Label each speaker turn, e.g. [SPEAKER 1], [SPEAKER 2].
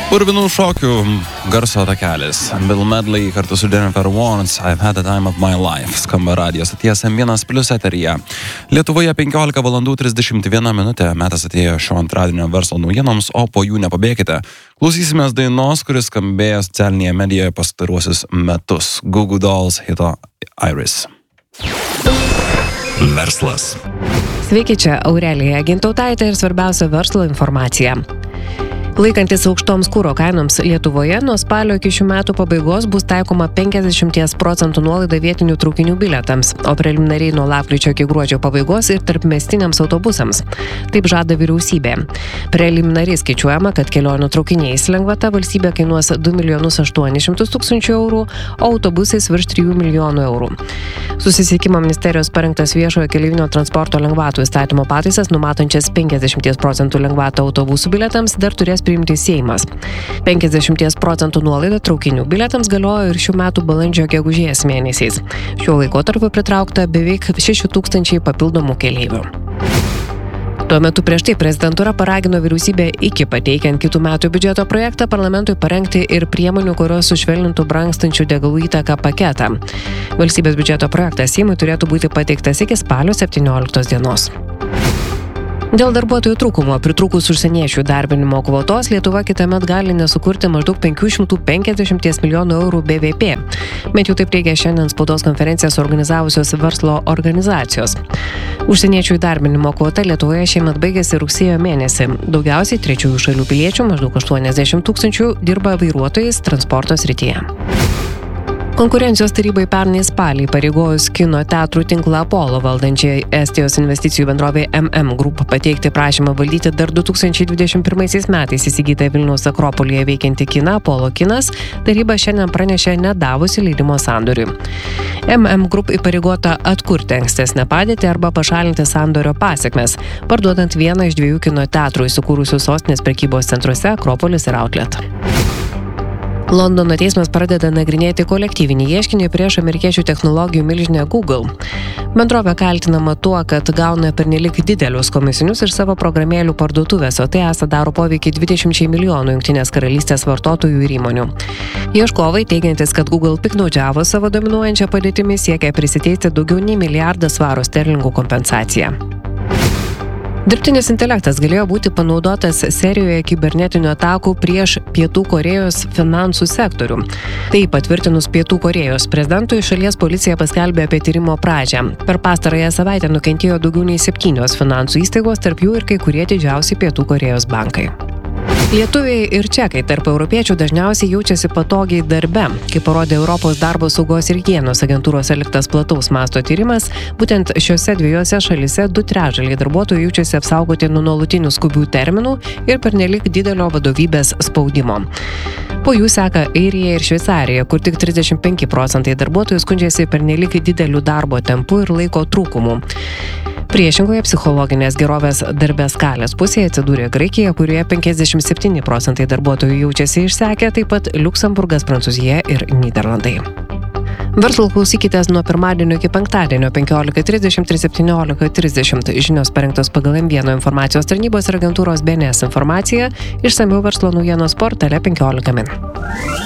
[SPEAKER 1] Purvinų šokių garso takelis. Bill Medley kartu su Jennifer Warnes I've had the time of my life skamba radijos stoties M1+ eteryje. Lietuvoje 15:31 minutė. Metas atėjo šio antradienio verslo naujienoms, o po jų nepabėkite. Klausysimės dainos, kuris skambėjo socialinėje medijoje pastaruosius metus. Goo Goo Dolls hito Iris.
[SPEAKER 2] Verslas.
[SPEAKER 3] Sveiki, čia Aurelija Gintautaitė ir svarbiausia verslo informacija. Laikantis aukštoms kuro kainoms Lietuvoje, nuo spalio iki šių metų pabaigos bus taikoma 50% nuolaida vietinių traukinių bilietams, o preliminariai nuo lapkričio iki gruodžio pabaigos ir tarpmiestiniams autobusams. Taip žada vyriausybė. Preliminariai skaičiuojama, kad kelionių traukiniais lengvata valstybė kainuos 2 800 000 eurų, o autobusais virš 3 milijonų eurų. Susisiekimo ministerijos parengtas viešojo keleivinio transporto lengvatų įstatymo pataisas, numatančias 50% lengvatą autobusų bilietams, dar turės priimti Seimas. 50% nuolaida traukinių bilietams galiojo ir šių metų balandžio-gegužės mėnesiais. Šiuo laikotarpiu pritraukta beveik 6 000 papildomų keleivių. Tuo metu prieš tai prezidentūra paragino vyriausybę iki pateikiant kitų metų biudžeto projektą parlamentui parengti ir priemonių, kurios sušvelnintų brangstančių degalų įtaką paketą. Valstybės biudžeto projektas Seimui turėtų būti pateiktas iki spalio 17 dienos. Dėl darbuotojų trūkumo pritrūkus užsieniečių darbinimo kvotos Lietuva kitąmet gali nesukurti maždaug 550 milijonų eurų BVP. Bet jau taip teigia šiandien spaudos konferencijas organizavusios verslo organizacijos. Užsieniečių darbinimo kvota Lietuvoje šiemet baigėsi rugsėjo mėnesį. Daugiausiai trečiųjų šalių piliečių, maždaug 80 000, dirba vairuotojais transporto srityje. Konkurencijos tarybai pernai spalį pareigojus kino teatrų tinklą Apollo valdančiai Estijos investicijų bendrovė MM Group pateikti prašymą valdyti dar 2021 metais įsigytą Vilniaus Akropolyje veikiantį kiną Apollo kinas, taryba šiandien pranešė nedavusi leidimo sandoriui. MM Group įpareigota atkurti ankstesnę padėtį arba pašalinti sandorio pasekmes, parduodant vieną iš 2 kino teatrų įsikūrusių sostinės prekybos centruose Akropolis ir Outlet. Londono teismas pradeda nagrinėti kolektyvinį ieškinį prieš amerikiečių technologijų milžinę Google. Bendrovė kaltinama tuo, kad gauna pernelik didelius komisinius iš savo programėlių parduotuvės, o tai esą daro poveikį 20 milijonų Jungtinės karalystės vartotojų ir įmonių. Ieškovai, teigiantis, kad Google piktnaudžiavo savo dominuojančią padėtimi, siekia prisiteisti daugiau nei milijardą svarų sterlingų kompensaciją. Dirbtinis intelektas galėjo būti panaudotas serijoje kibernetinių atakų prieš Pietų Korėjos finansų sektorių. Tai patvirtinus Pietų Korėjos prezidentui, šalies policija paskelbė apie tyrimo pradžią. Per pastarąją savaitę nukentėjo daugiau nei 7 finansų įstaigos, tarp jų ir kai kurie didžiausi Pietų Korėjos bankai. Lietuviai ir čekai tarp europiečių dažniausiai jaučiasi patogiai darbe. Kaip parodė Europos darbo saugos ir higienos agentūros atliktas plataus masto tyrimas, būtent šiose 2 šalyse 2/3 darbuotojų jaučiasi apsaugoti nuo nuolatinių skubių terminų ir pernelyg didelio vadovybės spaudimo. Po jų seka Airija ir Šveicarija, kur tik 35% darbuotojų skundžiasi pernelyg dideliu darbo tempu ir laiko trūkumu. Priešingoje psichologinės gerovės darbe skalės pusėje atsidūrė Graikija, kurioje 57% darbuotojų jaučiasi išsekę, taip pat Liuksemburgas, Prancūzija ir Nyderlandai. Verslo klausykitės nuo pirmadienio iki penktadienio 15:30 ir 17:30. Žinios parengtos pagal M1 informacijos tarnybos ir agentūros BNS informaciją, išsamiau verslo naujienos portale 15 min.